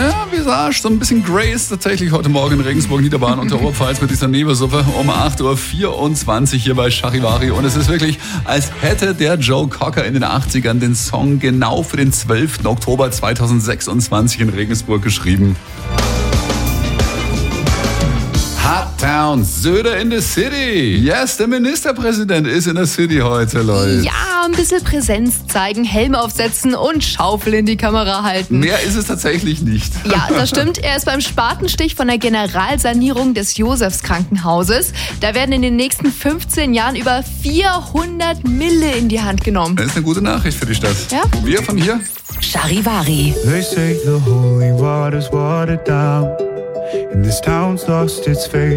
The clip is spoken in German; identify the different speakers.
Speaker 1: Ja, Visage, so ein bisschen Grey ist tatsächlich heute Morgen in Regensburg, Niederbayern und der Oberpfalz mit dieser Nebelsuppe um 8.24 Uhr hier bei Charivari. Und es ist wirklich, als hätte der Joe Cocker in den 80ern den Song genau für den 12. Oktober 2026 in Regensburg geschrieben. Hot Town, Söder in the City. Yes, der Ministerpräsident ist in der City heute, Leute.
Speaker 2: Ja, ein bisschen Präsenz zeigen, Helm aufsetzen und Schaufel in die Kamera halten.
Speaker 1: Mehr ist es tatsächlich nicht.
Speaker 2: Ja, das stimmt. Er ist beim Spatenstich von der Generalsanierung des Josefskrankenhauses. Da werden in den nächsten 15 Jahren über 400 Mille in die Hand genommen.
Speaker 1: Das ist eine gute Nachricht für die Stadt.
Speaker 2: Ja?
Speaker 1: Wir von hier.
Speaker 3: Charivari.
Speaker 4: They say the holy water's watered down, and this town's lost its faith.